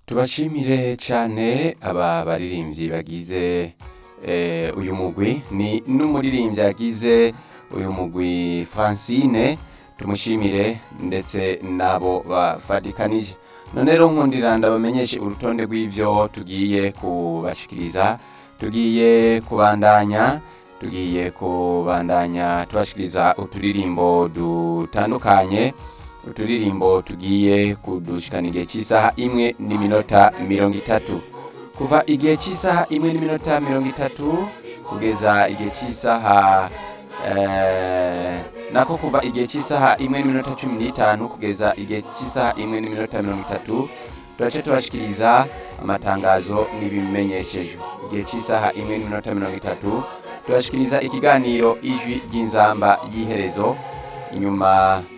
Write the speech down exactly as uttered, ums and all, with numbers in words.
tubashimire cyane aba baririmbyi bagize eh, uyu mugwi ni n'umuririmbyi yagize uyu mugwi Francine, tumushimire ndetse nabo bafadikanije. None rero nkundira ndabamenyeshe urutonde rw'ivyo tugiye kubashikiriza, tugiye kubandanya tugiye kubandanya tubashikiriza uturirimbo dutandukanye, uturirimbo tugiye kudushikana igihe cy'isaha imwe n'iminota mirongo itatu, kuva igihe cy'isaha imwe n'iminota mirongo itatu kugeza igihe cy'isaha eh, nako kuva igihe cy'isaha imwe n'iminota cumi n'itanu kugeza igihe cy'isaha imwe n'iminota mirongo itatu turace tubashikiriza amatangazo n'ibimenyesheje. Igihe cy'isaha imwe n'iminota mirongo itatu tubashikiriza ikiganiro ijwi ry'inzamba y'iherezo, inyuma